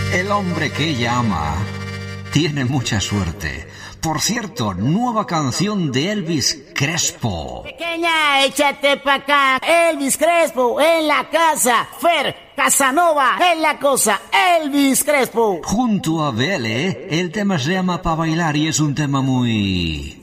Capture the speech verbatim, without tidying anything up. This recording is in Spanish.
El hombre que ella ama tiene mucha suerte. Por cierto, nueva canción de Elvis Crespo. Pequeña, échate pa' acá. Elvis Crespo en la casa. Fer Casanova en la cosa. Elvis Crespo. Junto a Vele, el tema se llama Pa' Bailar y es un tema muy...